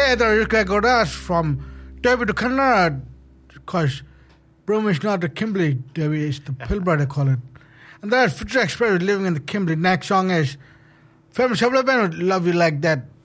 either you can go that's from Derby to Canara, because Broome is not the Kimberley Derby, it's the Pilbara they call it. And there's Fitzgerald Sperry living in the Kimberley. Next song is Famous Couple of Men would love you like that.